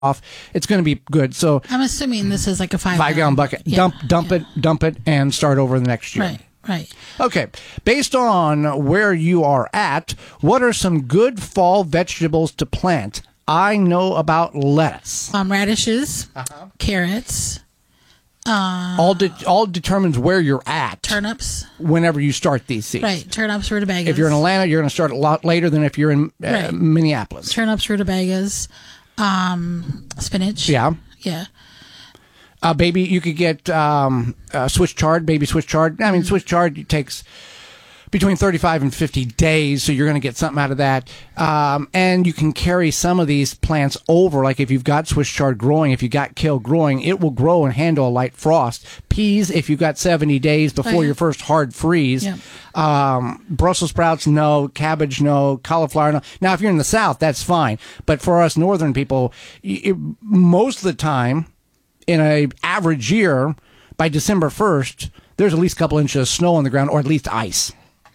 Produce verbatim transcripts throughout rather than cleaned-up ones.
off, it's going to be good. So I'm assuming this is like a five, five gallon bucket. Yeah, dump, dump yeah. it, dump it, and start over the next year. Right, right. Okay. Based on where you are at, what are some good fall vegetables to plant? I know about lettuce. Um, radishes, Uh-huh. carrots, uh, all de- all determines where you're at. turnips. Whenever you start these seeds. Right, turnips, rutabagas. If you're in Atlanta, you're going to start a lot later than if you're in uh, Right. Minneapolis. Turnips, rutabagas, um, spinach. Yeah. Yeah. Uh, baby, you could get um, uh, Swiss chard, baby Swiss chard. I mean, Mm-hmm. Swiss chard takes between thirty-five and fifty days, so you're going to get something out of that. Um, and you can carry some of these plants over, like if you've got Swiss chard growing, if you got kale growing, it will grow and handle a light frost. Peas, if you've got seventy days before Right. your first hard freeze. Yeah. Um, Brussels sprouts, no. Cabbage, no. Cauliflower, no. Now, if you're in the South, that's fine. But for us northern people, it, most of the time, in a average year, by December first, there's at least a couple inches of snow on the ground, or at least ice.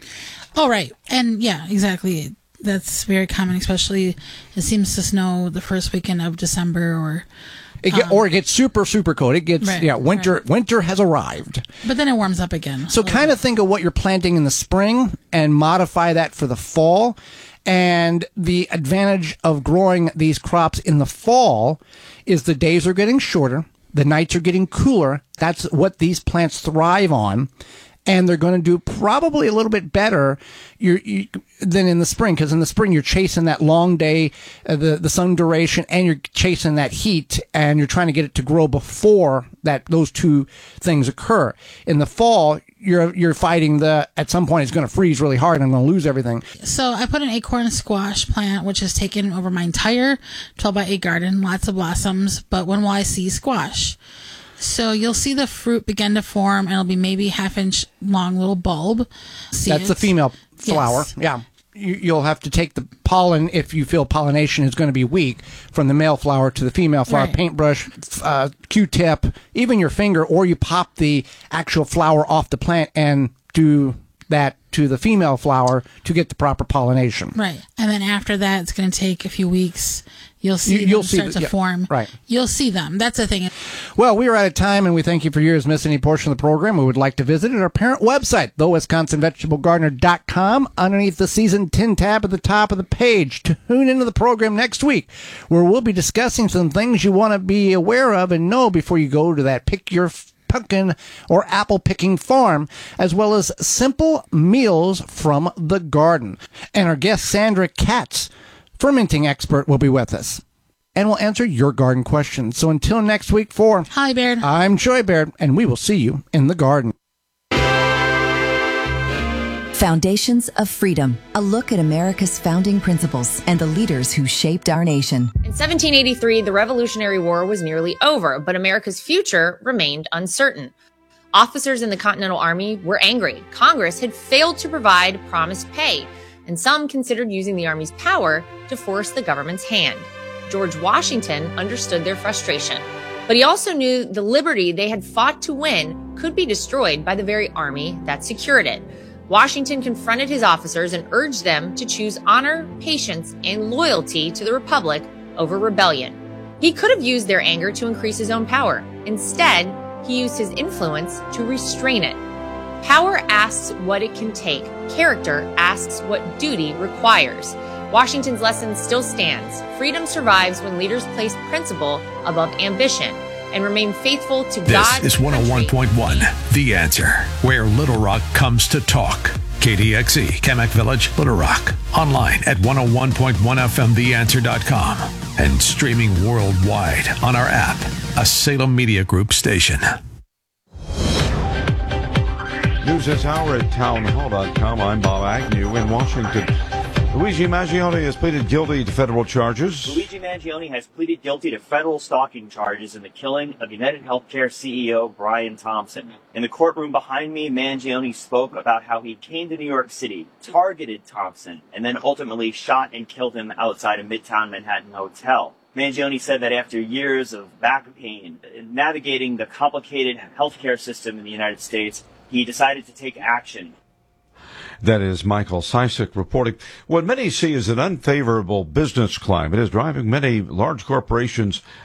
Oh, right. And yeah, exactly. That's very common, especially it seems to snow the first weekend of December or. It get, Um, or it gets super, super cold. It gets, Right, yeah, winter, right. winter has arrived. But then it warms up again. So kind of think of what you're planting in the spring and modify that for the fall. And the advantage of growing these crops in the fall is the days are getting shorter. The nights are getting cooler. That's what these plants thrive on. And they're going to do probably a little bit better you're, you, than in the spring, because in the spring you're chasing that long day, uh, the the sun duration, and you're chasing that heat, and you're trying to get it to grow before that those two things occur. In the fall, you're you're fighting the at some point it's going to freeze really hard, and I'm going to lose everything. So I put an acorn squash plant, which has taken over my entire twelve by eight garden, lots of blossoms, but when will I see squash? So you'll see the fruit begin to form, and it'll be maybe half inch long little bulb. See That's it? the female flower. Yes. Yeah. You, you'll have to take the pollen if you feel pollination is going to be weak from the male flower to the female flower. Right. Paintbrush, uh, Q-tip, even your finger, or you pop the actual flower off the plant and do that to the female flower to get the proper pollination. Right. And then after that, it's going to take a few weeks. You'll see You- them you'll see start the- to yeah, form. right. You'll see them. That's the thing. Well, we are out of time, and we thank you for yours missing any portion of the program. We would like to visit at our parent website, the wisconsin vegetable gardener dot com. Underneath the Season ten tab at the top of the page. Tune into the program next week, where we'll be discussing some things you want to be aware of and know before you go to that pick your pumpkin or apple picking farm, as well as simple meals from the garden. And our guest, Sandra Katz, fermenting expert, will be with us and will answer your garden questions. So until next week, for Holly Baird. I'm Joy Baird, and we will see you in the garden. Foundations of Freedom, a look at America's founding principles and the leaders who shaped our nation. In seventeen eighty-three, the Revolutionary War was nearly over, but America's future remained uncertain. Officers in the Continental Army were angry. Congress had failed to provide promised pay, and some considered using the Army's power to force the government's hand. George Washington understood their frustration, but he also knew the liberty they had fought to win could be destroyed by the very army that secured it. Washington confronted his officers and urged them to choose honor, patience, and loyalty to the Republic over rebellion. He could have used their anger to increase his own power. Instead, he used his influence to restrain it. Power asks what it can take. Character asks what duty requires. Washington's lesson still stands. Freedom survives when leaders place principle above ambition and remain faithful to God. This is one oh one point one, The Answer, where Little Rock comes to talk. K D X E, Kamak Village, Little Rock. Online at one oh one point one F M the answer dot com and streaming worldwide on our app, a Salem Media Group station. News this hour at town hall dot com. I'm Bob Agnew in Washington. Luigi Mangione has pleaded guilty to federal charges. Luigi Mangione has pleaded guilty to federal stalking charges in the killing of United Healthcare C E O Brian Thompson. In the courtroom behind me, Mangione spoke about how he came to New York City, targeted Thompson, and then ultimately shot and killed him outside a Midtown Manhattan hotel. Mangione said that after years of back pain and navigating the complicated healthcare system in the United States, he decided to take action. That is Michael Sisek reporting. What many see as an unfavorable business climate is driving many large corporations